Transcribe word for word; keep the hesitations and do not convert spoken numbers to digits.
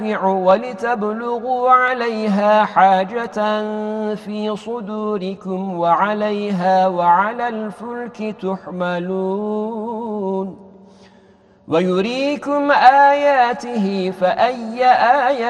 ولتبلغوا عليها حاجة في صدوركم وعليها وعلى الفلك تحملون ويريكم آياته فأي آيات